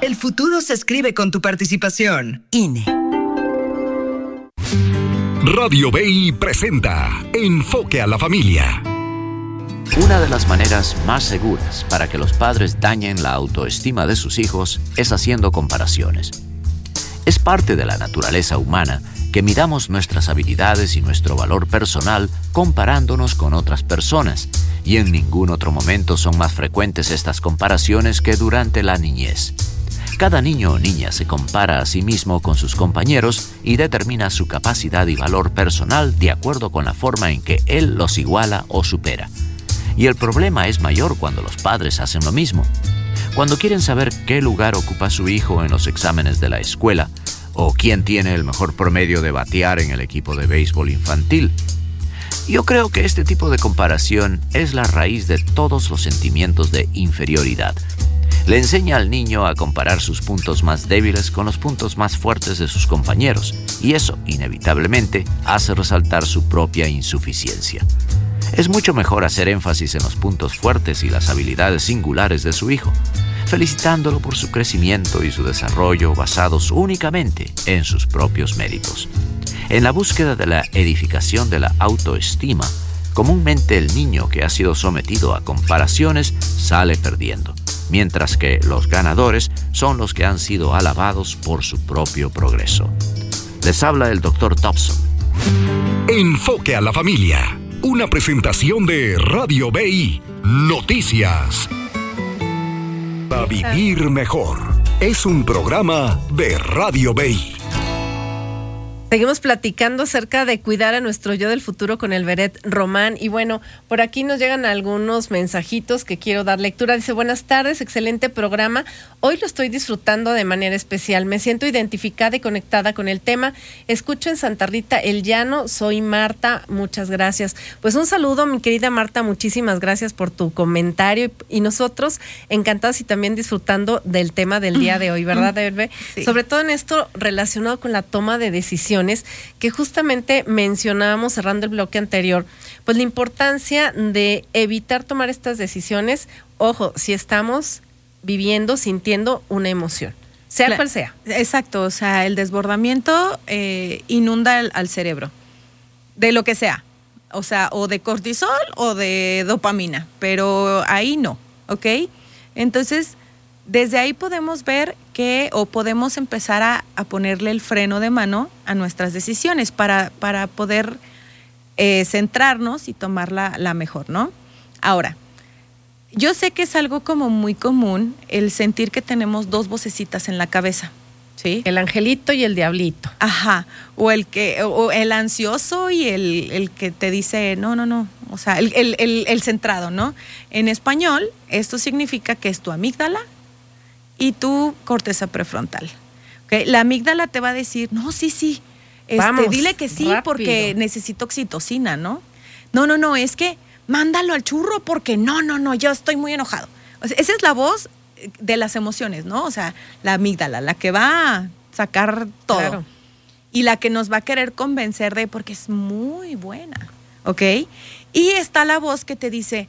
El futuro se escribe con tu participación. INE. Radio BI presenta Enfoque a la Familia. Una de las maneras más seguras para que los padres dañen la autoestima de sus hijos es haciendo comparaciones. Es parte de la naturaleza humana que midamos nuestras habilidades y nuestro valor personal comparándonos con otras personas, y en ningún otro momento son más frecuentes estas comparaciones que durante la niñez. Cada niño o niña se compara a sí mismo con sus compañeros y determina su capacidad y valor personal de acuerdo con la forma en que él los iguala o supera. Y el problema es mayor cuando los padres hacen lo mismo. Cuando quieren saber qué lugar ocupa su hijo en los exámenes de la escuela, o quién tiene el mejor promedio de batear en el equipo de béisbol infantil. Yo creo que este tipo de comparación es la raíz de todos los sentimientos de inferioridad. Le enseña al niño a comparar sus puntos más débiles con los puntos más fuertes de sus compañeros, y eso, inevitablemente, hace resaltar su propia insuficiencia. Es mucho mejor hacer énfasis en los puntos fuertes y las habilidades singulares de su hijo, felicitándolo por su crecimiento y su desarrollo basados únicamente en sus propios méritos. En la búsqueda de la edificación de la autoestima, comúnmente el niño que ha sido sometido a comparaciones sale perdiendo, mientras que los ganadores son los que han sido alabados por su propio progreso. Les habla el Dr. Thompson. Enfoque a la Familia. Una presentación de Radio BI. Noticias. Para vivir mejor. Es un programa de Radio BI. Seguimos platicando acerca de cuidar a nuestro yo del futuro con el Beret Román. Y bueno, por aquí nos llegan algunos mensajitos que quiero dar lectura. Dice: buenas tardes, excelente programa. Hoy lo estoy disfrutando de manera especial. Me siento identificada y conectada con el tema. Escucho en Santa Rita El Llano. Soy Marta. Muchas gracias. Pues un saludo, mi querida Marta. Muchísimas gracias por tu comentario. Y nosotros encantados y también disfrutando del tema del día de hoy, ¿verdad, Herbe? Sí. Sobre todo en esto relacionado con la toma de decisiones, que justamente mencionábamos cerrando el bloque anterior, pues la importancia de evitar tomar estas decisiones, ojo, si estamos viviendo, sintiendo una emoción, sea cual sea. Exacto, o sea, el desbordamiento inunda al cerebro, de lo que sea, o sea, o de cortisol o de dopamina, pero ahí no, ¿ok? Entonces, desde ahí podemos ver o podemos empezar a ponerle el freno de mano a nuestras decisiones para poder centrarnos y tomar la mejor, ¿no? Ahora, yo sé que es algo como muy común el sentir que tenemos dos vocecitas en la cabeza, ¿sí? El angelito y el diablito. Ajá, o el ansioso y el que te dice no, o sea, el centrado, ¿no? En español, esto significa que es tu amígdala y tu corteza prefrontal. ¿Okay? La amígdala te va a decir, no, sí, vamos, dile que sí, rápido, porque necesito oxitocina, ¿no? No, es que mándalo al churro porque no, yo estoy muy enojado. O sea, esa es la voz de las emociones, ¿no? O sea, la amígdala, la que va a sacar todo. Claro. Y la que nos va a querer convencer porque es muy buena, ¿ok? Y está la voz que te dice,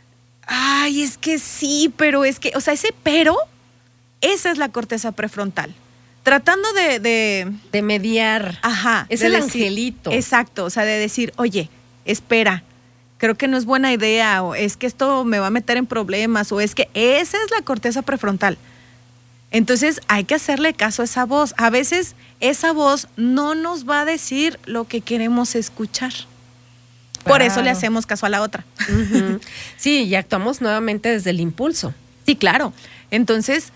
ay, es que sí, pero es que, o sea, ese pero, esa es la corteza prefrontal. Tratando de mediar. Ajá. Es el angelito. Exacto, o sea, de decir, oye, espera, creo que no es buena idea, o es que esto me va a meter en problemas, o es que esa es la corteza prefrontal. Entonces hay que hacerle caso a esa voz. A veces esa voz no nos va a decir lo que queremos escuchar. Por eso le hacemos caso a la otra. Uh-huh. Sí, y actuamos nuevamente desde el impulso. Sí, claro. Entonces,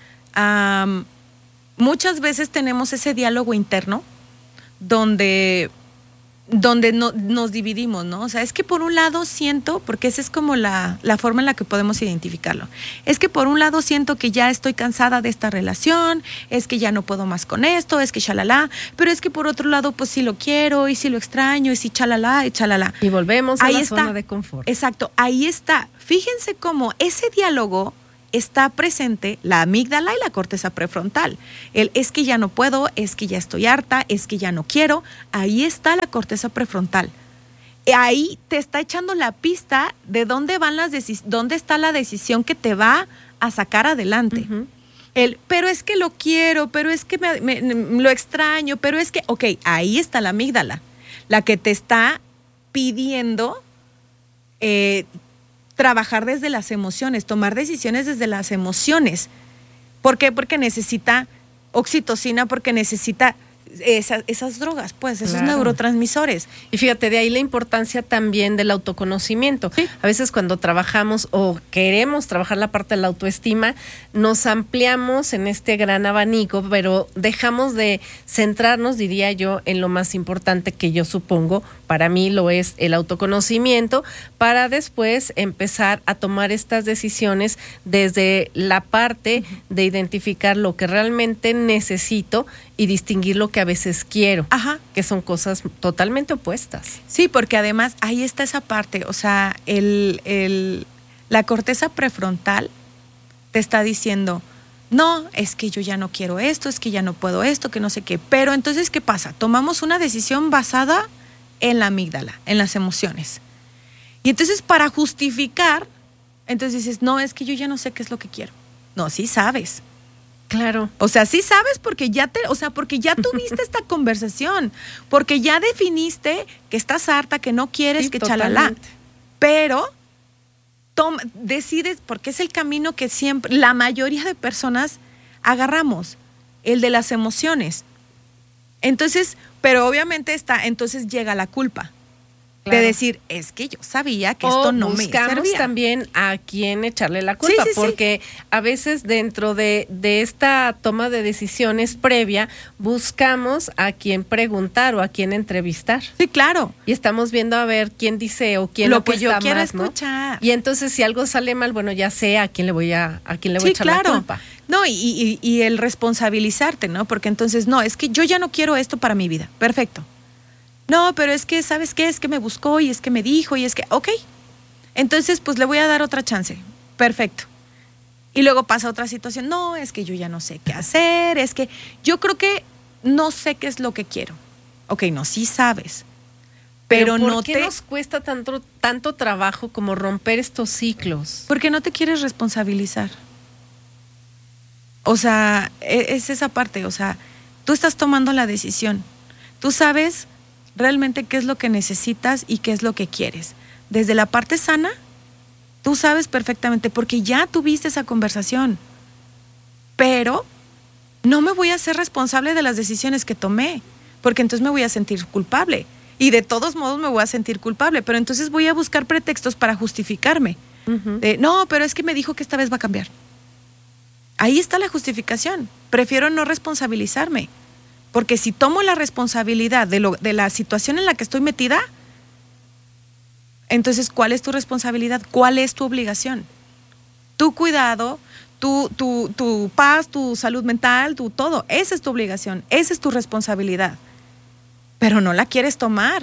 muchas veces tenemos ese diálogo interno donde nos dividimos, ¿no? O sea, es que por un lado siento, porque esa es como la forma en la que podemos identificarlo, es que por un lado siento que ya estoy cansada de esta relación, es que ya no puedo más con esto, es que chalala, pero es que por otro lado, pues sí lo quiero, y sí lo extraño, y sí chalala, y chalala. Y volvemos a la zona de confort. Exacto, ahí está. Fíjense cómo ese diálogo está presente la amígdala y la corteza prefrontal. Es que ya no puedo, es que ya estoy harta, es que ya no quiero. Ahí está la corteza prefrontal. Ahí te está echando la pista de dónde está la decisión que te va a sacar adelante. Uh-huh. Pero es que lo quiero, pero es que lo extraño, pero es que, ok, ahí está la amígdala, la que te está pidiendo trabajar desde las emociones, tomar decisiones desde las emociones. ¿Por qué? Porque necesita oxitocina, porque necesita esas drogas, pues, esos neurotransmisores. Y fíjate, de ahí la importancia también del autoconocimiento. Sí. A veces cuando trabajamos o queremos trabajar la parte de la autoestima, nos ampliamos en este gran abanico, pero dejamos de centrarnos, diría yo, en lo más importante, que yo supongo, para mí lo es el autoconocimiento, para después empezar a tomar estas decisiones desde la parte de identificar lo que realmente necesito y distinguir lo que a veces quiero, que son cosas totalmente opuestas. Sí, porque además ahí está esa parte, o sea, la corteza prefrontal te está diciendo, no, es que yo ya no quiero esto, es que ya no puedo esto, que no sé qué. Pero entonces, ¿qué pasa? Tomamos una decisión basada en la amígdala, en las emociones. Y entonces, para justificar, entonces dices, no, es que yo ya no sé qué es lo que quiero. No, sí sabes. Claro. O sea, sí sabes porque ya tuviste esta conversación, porque ya definiste que estás harta, que no quieres, sí, que chalala. Pero decides, porque es el camino que siempre, la mayoría de personas agarramos, el de las emociones. Entonces, pero obviamente entonces llega la culpa. Claro. De decir, es que yo sabía que esto no me servía. Buscamos también a quién echarle la culpa, porque a veces dentro de esta toma de decisiones previa, buscamos a quién preguntar o a quién entrevistar. Sí, claro. Y estamos viendo a ver quién dice o quién lo que yo quiero más, escuchar. ¿No? Y entonces si algo sale mal, bueno, ya sé a quién le voy a echar la culpa. No, y el responsabilizarte, ¿no? Porque entonces, no, es que yo ya no quiero esto para mi vida. Perfecto. No, pero es que, ¿sabes qué? Es que me buscó y es que me dijo y es que, ok, entonces pues le voy a dar otra chance. Perfecto. Y luego pasa otra situación. No, es que yo ya no sé qué hacer, es que yo creo que no sé qué es lo que quiero. Ok, no, sí sabes. Pero ¿por qué nos cuesta tanto trabajo como romper estos ciclos? Porque no te quieres responsabilizar. O sea, es esa parte, o sea, tú estás tomando la decisión. Tú sabes realmente qué es lo que necesitas y qué es lo que quieres. Desde la parte sana, tú sabes perfectamente, porque ya tuviste esa conversación. Pero no me voy a hacer responsable de las decisiones que tomé, porque entonces me voy a sentir culpable. Y de todos modos me voy a sentir culpable, pero entonces voy a buscar pretextos para justificarme. No, pero es que me dijo que esta vez va a cambiar. Ahí está la justificación. Prefiero no responsabilizarme. Porque si tomo la responsabilidad de la situación en la que estoy metida, entonces, ¿cuál es tu responsabilidad? ¿Cuál es tu obligación? Tu cuidado, tu paz, tu salud mental, tu todo. Esa es tu obligación, esa es tu responsabilidad. Pero no la quieres tomar.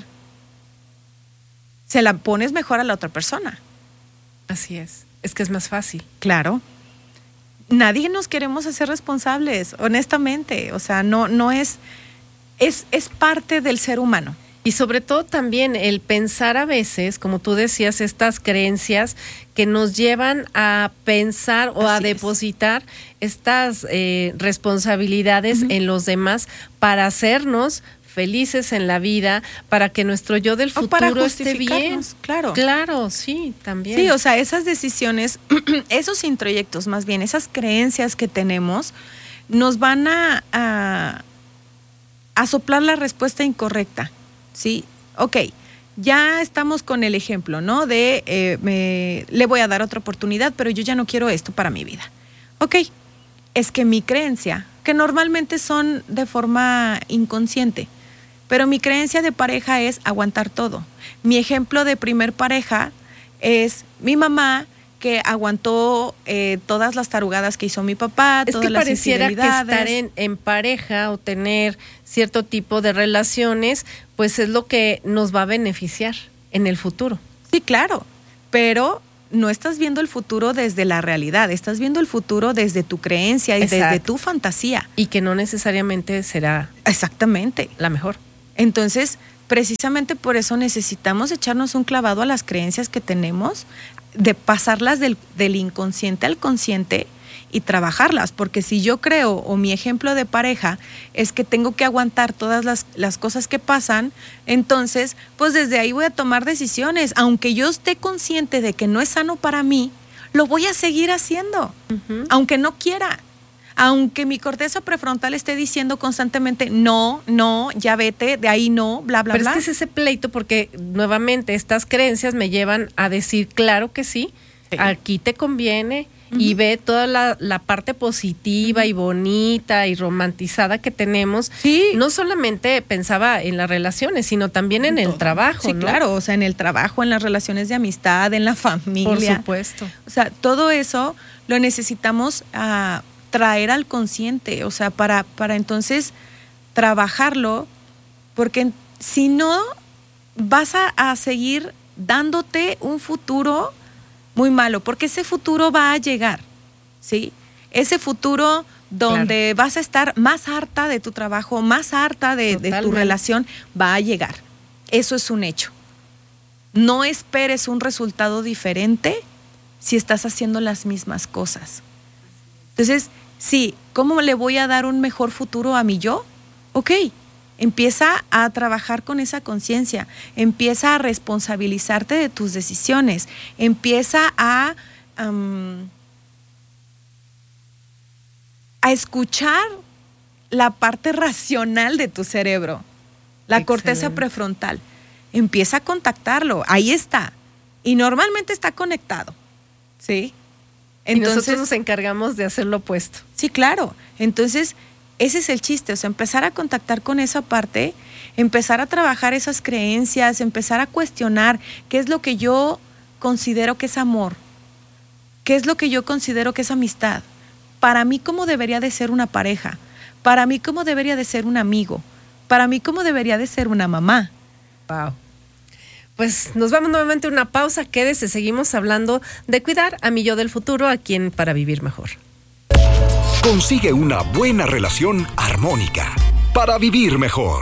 Se la pones mejor a la otra persona. Así es que es más fácil. Claro. Nadie nos queremos hacer responsables, honestamente. O sea, no es parte del ser humano. Y sobre todo también el pensar a veces, como tú decías, estas creencias que nos llevan a pensar o a depositar estas responsabilidades en los demás para hacernos felices en la vida, para que nuestro yo del futuro esté bien. Claro. Claro, sí, también. Sí, o sea, esas decisiones, esos introyectos, más bien, esas creencias que tenemos, nos van a soplar la respuesta incorrecta, ¿sí? Ok, ya estamos con el ejemplo, ¿no? Le voy a dar otra oportunidad, pero yo ya no quiero esto para mi vida. Ok, es que mi creencia, que normalmente son de forma inconsciente, pero mi creencia de pareja es aguantar todo. Mi ejemplo de primer pareja es mi mamá, que aguantó todas las tarugadas que hizo mi papá, todas las infidelidades. Es que pareciera que estar en pareja o tener cierto tipo de relaciones, pues es lo que nos va a beneficiar en el futuro. Sí, claro, pero no estás viendo el futuro desde la realidad, estás viendo el futuro desde tu creencia y desde tu fantasía. Y que no necesariamente será exactamente la mejor. Entonces, precisamente por eso necesitamos echarnos un clavado a las creencias que tenemos, de pasarlas del inconsciente al consciente y trabajarlas, porque si yo creo, o mi ejemplo de pareja es que tengo que aguantar todas las cosas que pasan, entonces pues desde ahí voy a tomar decisiones, aunque yo esté consciente de que no es sano para mí, lo voy a seguir haciendo, aunque no quiera. Aunque mi corteza prefrontal esté diciendo constantemente, no, ya vete, de ahí no, bla, bla, bla. Pero es que es ese pleito porque, nuevamente, estas creencias me llevan a decir, claro que sí. Aquí te conviene, y ve toda la parte positiva y bonita y romantizada que tenemos. Sí. No solamente pensaba en las relaciones, sino también en el trabajo, sí, ¿no? Claro, o sea, en el trabajo, en las relaciones de amistad, en la familia. Por supuesto. O sea, todo eso lo necesitamos traer al consciente, o sea, para entonces trabajarlo, porque si no vas a seguir dándote un futuro muy malo, porque ese futuro va a llegar, ¿sí? Ese futuro donde vas a estar más harta de tu trabajo, más harta de tu relación, va a llegar. Eso es un hecho. No esperes un resultado diferente si estás haciendo las mismas cosas. Entonces, sí, ¿cómo le voy a dar un mejor futuro a mi yo? Ok, empieza a trabajar con esa conciencia, empieza a responsabilizarte de tus decisiones, empieza a escuchar la parte racional de tu cerebro, la corteza prefrontal. Empieza a contactarlo, ahí está, y normalmente está conectado, ¿sí? Entonces, y nosotros nos encargamos de hacer lo opuesto. Sí, claro. Entonces, ese es el chiste, o sea, empezar a contactar con esa parte, empezar a trabajar esas creencias, empezar a cuestionar qué es lo que yo considero que es amor, qué es lo que yo considero que es amistad. Para mí, ¿cómo debería de ser una pareja? Para mí, ¿cómo debería de ser un amigo? Para mí, ¿cómo debería de ser una mamá? Wow. Pues nos vamos nuevamente a una pausa, quédese, seguimos hablando de cuidar a mi yo del futuro aquí en Para Vivir Mejor. Consigue una buena relación armónica para vivir mejor.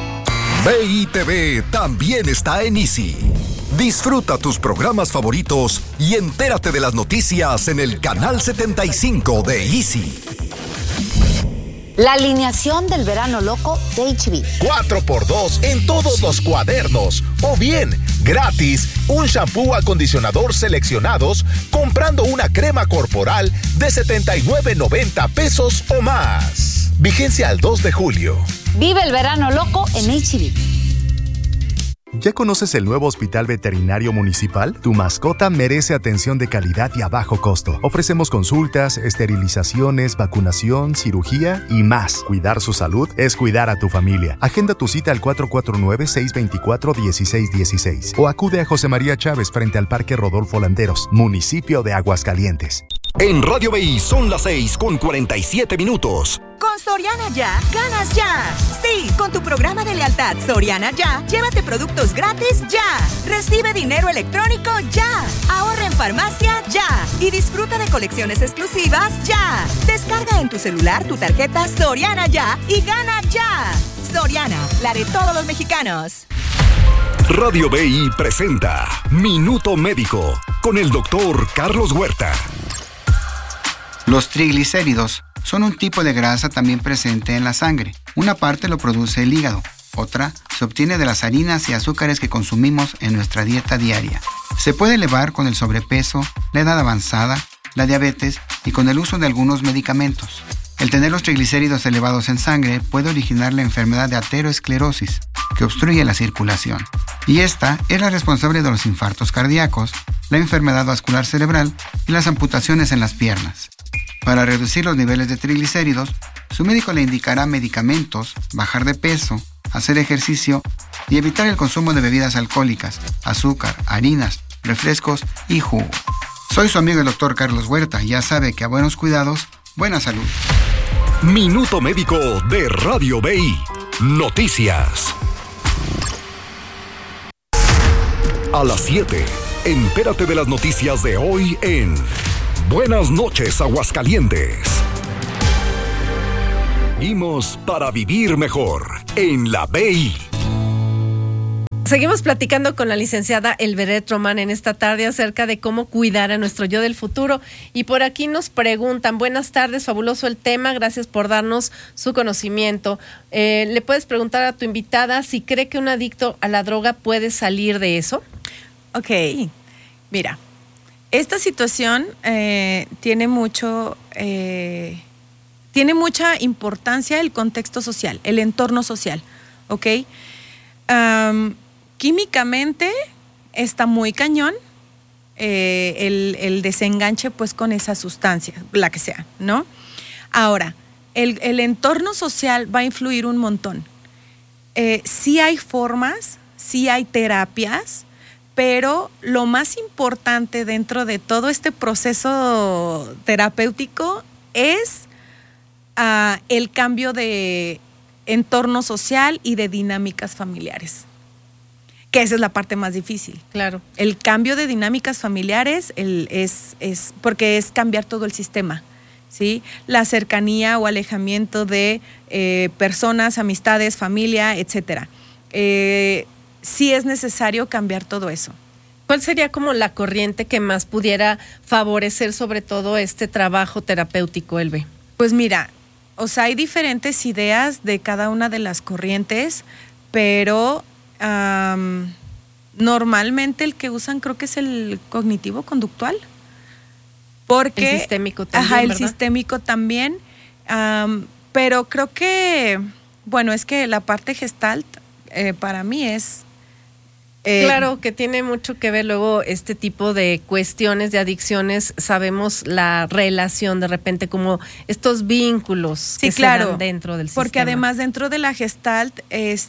BITV también está en Easy. Disfruta tus programas favoritos y entérate de las noticias en el canal 75 de Easy. La alineación del verano loco de HB. 4x2 en todos los cuadernos. O bien, gratis, un shampoo acondicionador seleccionados comprando una crema corporal de $79.90 pesos o más. Vigencia al 2 de julio. Vive el verano loco en HB. ¿Ya conoces el nuevo Hospital Veterinario Municipal? Tu mascota merece atención de calidad y a bajo costo. Ofrecemos consultas, esterilizaciones, vacunación, cirugía y más. Cuidar su salud es cuidar a tu familia. Agenda tu cita al 449-624-1616 o acude a José María Chávez frente al Parque Rodolfo Landeros, municipio de Aguascalientes. En Radio BI son las 6:47. Con Soriana Ya, ganas ya. Sí, con tu programa de lealtad Soriana Ya, llévate productos gratis ya. Recibe dinero electrónico ya. Ahorra en farmacia ya. Y disfruta de colecciones exclusivas ya. Descarga en tu celular tu tarjeta Soriana Ya y gana ya. Soriana, la de todos los mexicanos. Radio BI presenta Minuto Médico con el doctor Carlos Huerta. Los triglicéridos son un tipo de grasa también presente en la sangre. Una parte lo produce el hígado, otra se obtiene de las harinas y azúcares que consumimos en nuestra dieta diaria. Se puede elevar con el sobrepeso, la edad avanzada, la diabetes y con el uso de algunos medicamentos. El tener los triglicéridos elevados en sangre puede originar la enfermedad de aterosclerosis, que obstruye la circulación. Y esta es la responsable de los infartos cardíacos, la enfermedad vascular cerebral y las amputaciones en las piernas. Para reducir los niveles de triglicéridos, su médico le indicará medicamentos, bajar de peso, hacer ejercicio y evitar el consumo de bebidas alcohólicas, azúcar, harinas, refrescos y jugo. Soy su amigo el doctor Carlos Huerta y ya sabe que a buenos cuidados, buena salud. Minuto Médico de Radio BI. Noticias. A las 7, entérate de las noticias de hoy en Buenas noches, Aguascalientes. Vimos para vivir mejor en la BI. Seguimos platicando con la licenciada Elberet Román en esta tarde acerca de cómo cuidar a nuestro yo del futuro. Y por aquí nos preguntan, buenas tardes, fabuloso el tema, gracias por darnos su conocimiento. ¿Le puedes preguntar a tu invitada si cree que un adicto a la droga puede salir de eso? Ok, mira, esta situación tiene mucha importancia el contexto social, el entorno social, ¿ok? Químicamente está muy cañón el desenganche pues con esa sustancia, la que sea, ¿no? Ahora, el entorno social va a influir un montón. Sí hay formas, sí hay terapias, pero lo más importante dentro de todo este proceso terapéutico es el cambio de entorno social y de dinámicas familiares, que esa es la parte más difícil. Claro. El cambio de dinámicas familiares es porque es cambiar todo el sistema, ¿sí? La cercanía o alejamiento de personas, amistades, familia, etcétera. Sí es necesario cambiar todo eso. ¿Cuál sería como la corriente que más pudiera favorecer sobre todo este trabajo terapéutico, Elbe? Pues mira, o sea, hay diferentes ideas de cada una de las corrientes, pero normalmente el que usan creo que es el cognitivo-conductual. Porque, el sistémico también, ajá, el ¿verdad? sistémico también. Pero creo que, bueno, es que la parte gestalt para mí es... claro, que tiene mucho que ver luego este tipo de cuestiones de adicciones. Sabemos la relación de repente, como estos vínculos que se dan dentro del sistema. Porque además dentro de la gestalt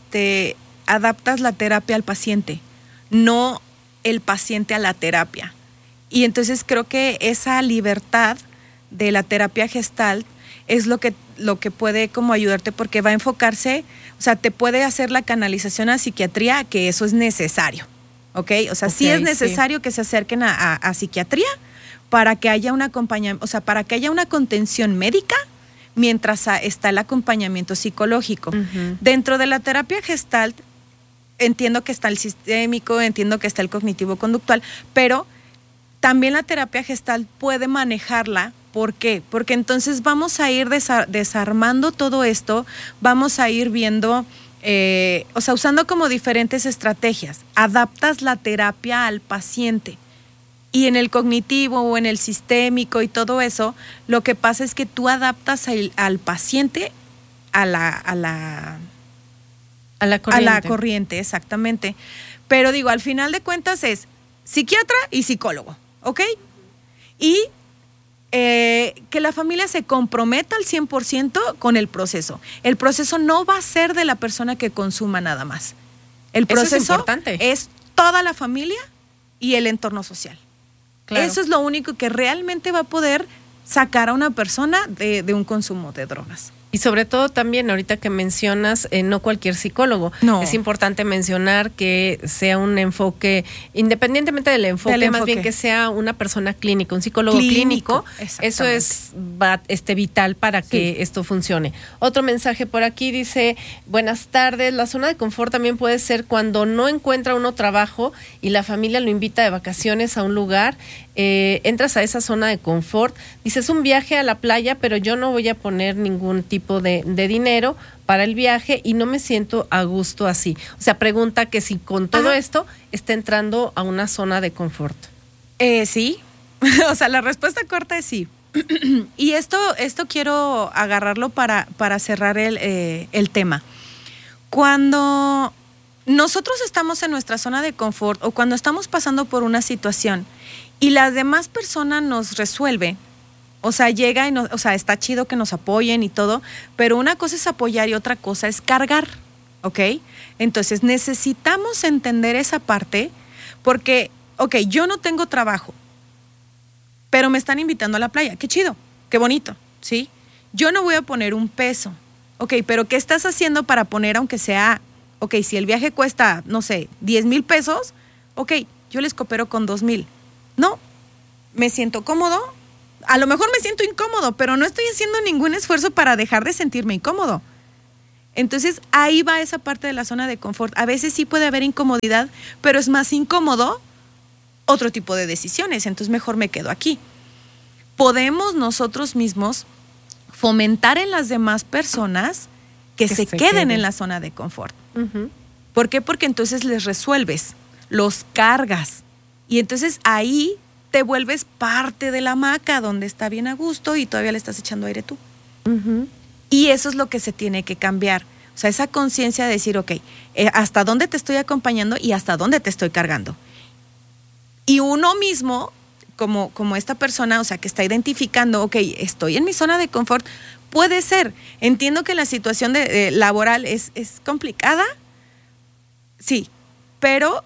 adaptas la terapia al paciente, no el paciente a la terapia. Y entonces creo que esa libertad de la terapia gestalt es lo que puede como ayudarte, porque va a enfocarse, o sea, te puede hacer la canalización a psiquiatría, que eso es necesario, ¿ok? O sea, sí es necesario que se acerquen a psiquiatría para que haya un acompañamiento, o sea, para que haya una contención médica mientras está el acompañamiento psicológico. Uh-huh. Dentro de la terapia gestalt, entiendo que está el sistémico, entiendo que está el cognitivo-conductual, pero también la terapia gestalt puede manejarla. ¿Por qué? Porque entonces vamos a ir desarmando todo esto, vamos a ir viendo, o sea, usando como diferentes estrategias. Adaptas la terapia al paciente. Y en el cognitivo o en el sistémico y todo eso, lo que pasa es que tú adaptas al paciente a la corriente, exactamente. Pero digo, al final de cuentas es psiquiatra y psicólogo, ¿ok? Y que la familia se comprometa al 100% con el proceso. El proceso no va a ser de la persona que consuma nada más. El proceso es importante. Es toda la familia y el entorno social. Claro. Eso es lo único que realmente va a poder sacar a una persona de un consumo de drogas. Y sobre todo también, ahorita que mencionas, no cualquier psicólogo. No. Es importante mencionar que sea un enfoque, independientemente del enfoque, más bien que sea una persona clínica, un psicólogo clínico. Eso es vital para que esto funcione. Otro mensaje por aquí dice, buenas tardes, la zona de confort también puede ser cuando no encuentra uno trabajo y la familia lo invita de vacaciones a un lugar. Entras a esa zona de confort, dices un viaje a la playa, pero yo no voy a poner ningún tipo de dinero para el viaje y no me siento a gusto así. O sea, pregunta que si con todo esto está entrando a una zona de confort. Sí, o sea, la respuesta corta es sí. Y esto quiero agarrarlo para cerrar el tema. Cuando nosotros estamos en nuestra zona de confort o cuando estamos pasando por una situación y la demás persona nos resuelve, o sea, llega y o sea, está chido que nos apoyen y todo, pero una cosa es apoyar y otra cosa es cargar, ¿ok? Entonces necesitamos entender esa parte porque, ok, yo no tengo trabajo, pero me están invitando a la playa, qué chido, qué bonito, ¿sí? Yo no voy a poner un peso, ok, pero ¿qué estás haciendo para poner aunque sea, ok, si el viaje cuesta, no sé, 10,000 pesos, ok, yo les coopero con 2,000. No, me siento cómodo, a lo mejor me siento incómodo, pero no estoy haciendo ningún esfuerzo para dejar de sentirme incómodo. Entonces, ahí va esa parte de la zona de confort. A veces sí puede haber incomodidad, pero es más incómodo otro tipo de decisiones. Entonces, mejor me quedo aquí. Podemos nosotros mismos fomentar en las demás personas que se queden en la zona de confort. Uh-huh. ¿Por qué? Porque entonces les resuelves, los cargas. Y entonces ahí te vuelves parte de la hamaca donde está bien a gusto y todavía le estás echando aire tú. Uh-huh. Y eso es lo que se tiene que cambiar. O sea, esa conciencia de decir, ok, ¿hasta dónde te estoy acompañando y hasta dónde te estoy cargando? Y uno mismo, como esta persona, o sea, que está identificando, ok, estoy en mi zona de confort, puede ser. Entiendo que la situación laboral es complicada, sí, pero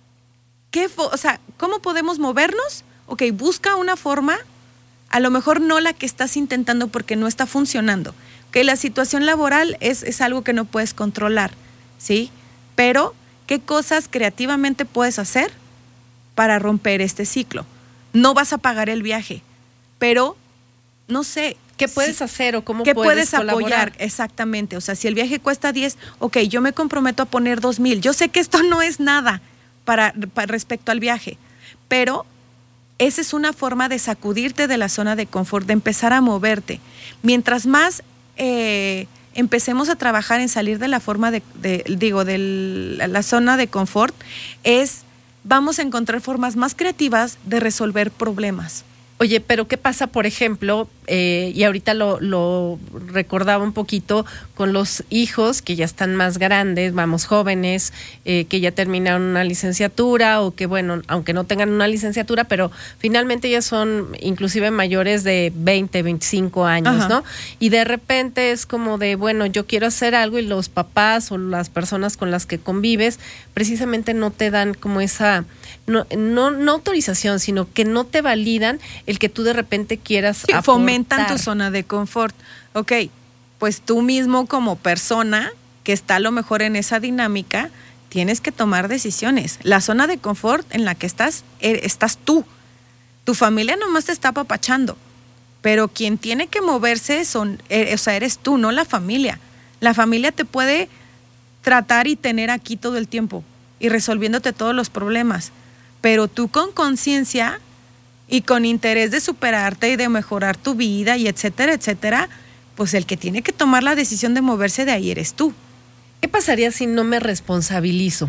¿cómo podemos movernos? Ok, busca una forma, a lo mejor no la que estás intentando porque no está funcionando. Que la situación laboral es algo que no puedes controlar, ¿sí? Pero, ¿qué cosas creativamente puedes hacer para romper este ciclo? No vas a pagar el viaje, pero, no sé. ¿Qué puedes hacer o cómo puedes colaborar? Apoyar? Exactamente. O sea, si el viaje cuesta 10, ok, yo me comprometo a poner 2,000. Yo sé que esto no es nada para respecto al viaje, pero esa es una forma de sacudirte de la zona de confort, de empezar a moverte. Mientras más empecemos a trabajar en salir de la forma de la zona de confort, vamos a encontrar formas más creativas de resolver problemas. Oye, pero ¿qué pasa, por ejemplo, y ahorita lo recordaba un poquito con los hijos que ya están más grandes, jóvenes, que ya terminaron una licenciatura o que, bueno, aunque no tengan una licenciatura, pero finalmente ya son inclusive mayores de 20, 25 años, ajá, ¿no? Y de repente es como de, bueno, yo quiero hacer algo y los papás o las personas con las que convives precisamente no te dan como esa... No autorización, sino que no te validan el que tú de repente quieras aportar. Fomentan tu zona de confort. Ok, pues tú mismo como persona que está a lo mejor en esa dinámica, tienes que tomar decisiones. La zona de confort en la que estás tú. Tu familia nomás te está apapachando, pero quien tiene que moverse eres tú, no la familia. La familia te puede tratar y tener aquí todo el tiempo y resolviéndote todos los problemas. Pero tú con conciencia y con interés de superarte y de mejorar tu vida y etcétera, etcétera, pues el que tiene que tomar la decisión de moverse de ahí eres tú. ¿Qué pasaría si no me responsabilizo?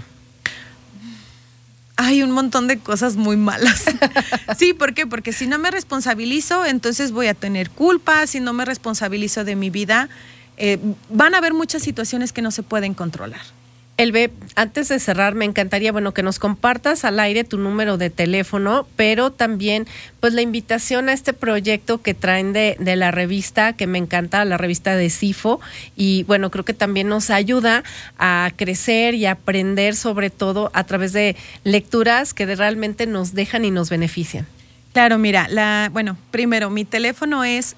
Hay un montón de cosas muy malas. Sí, ¿por qué? Porque si no me responsabilizo, entonces voy a tener culpa. Si no me responsabilizo de mi vida, van a haber muchas situaciones que no se pueden controlar. Elbe, antes de cerrar, me encantaría, que nos compartas al aire tu número de teléfono, pero también, pues, la invitación a este proyecto que traen de la revista, que me encanta, la revista de CIFO, y, bueno, creo que también nos ayuda a crecer y a aprender, sobre todo, a través de lecturas que realmente nos dejan y nos benefician. Claro, mira, primero, mi teléfono es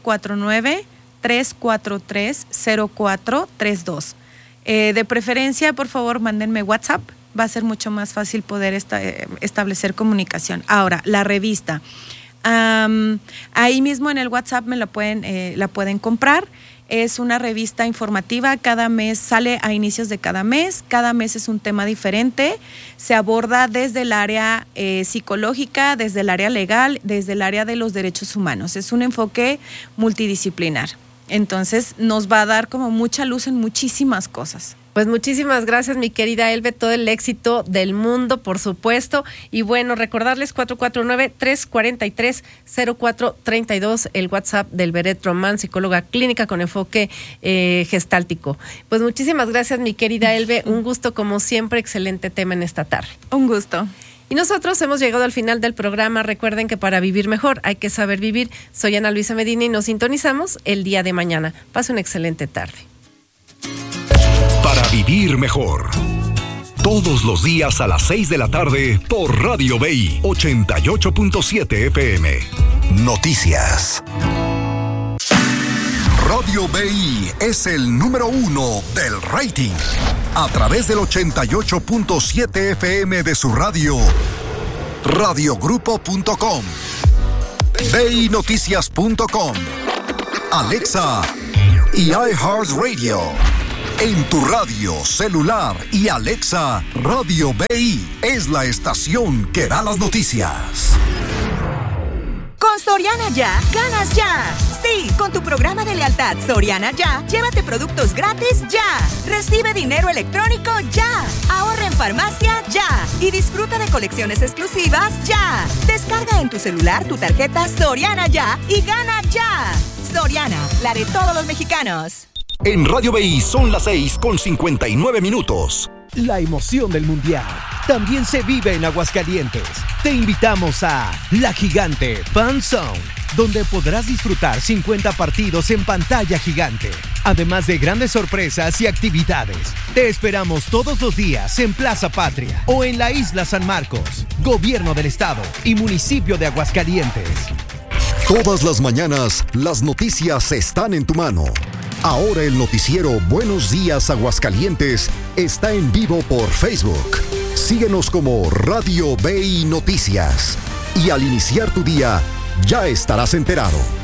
449-343-0432. De preferencia, por favor, mándenme WhatsApp. Va a ser mucho más fácil poder establecer comunicación. Ahora, la revista. Ahí mismo en el WhatsApp la pueden comprar. Es una revista informativa. Cada mes sale a inicios de cada mes. Cada mes es un tema diferente. Se aborda desde el área psicológica, desde el área legal, desde el área de los derechos humanos. Es un enfoque multidisciplinar. Entonces nos va a dar como mucha luz en muchísimas cosas. Pues muchísimas gracias, mi querida Elbe, todo el éxito del mundo, por supuesto. Y bueno, recordarles 449-343-0432, el WhatsApp del Beret Román, psicóloga clínica con enfoque gestáltico. Pues muchísimas gracias, mi querida Elbe, un gusto como siempre, excelente tema en esta tarde. Un gusto. Y nosotros hemos llegado al final del programa. Recuerden que para vivir mejor hay que saber vivir. Soy Ana Luisa Medina y nos sintonizamos el día de mañana. Pase una excelente tarde. Para vivir mejor. Todos los días a las 6 de la tarde por Radio BI 88.7 FM. Noticias. Radio BI es el número 1 del rating. A través del 88.7 FM de su radio, radiogrupo.com, BINoticias.com, Alexa y iHeartRadio. En tu radio, celular y Alexa, Radio BI es la estación que da las noticias. Con Soriana Ya, ganas ya. Sí, con tu programa de lealtad Soriana Ya, llévate productos gratis ya. Recibe dinero electrónico ya. Ahorra en farmacia ya. Y disfruta de colecciones exclusivas ya. Descarga en tu celular tu tarjeta Soriana Ya y gana ya. Soriana, la de todos los mexicanos. En Radio BI son las 6:59. La emoción del Mundial también se vive en Aguascalientes. Te invitamos a La Gigante Fan Zone, donde podrás disfrutar 50 partidos en pantalla gigante, además de grandes sorpresas y actividades. Te esperamos todos los días en Plaza Patria o en la Isla San Marcos, Gobierno del Estado y Municipio de Aguascalientes. Todas las mañanas, las noticias están en tu mano. Ahora el noticiero Buenos Días Aguascalientes está en vivo por Facebook. Síguenos como Radio BI Noticias. Y al iniciar tu día, ya estarás enterado.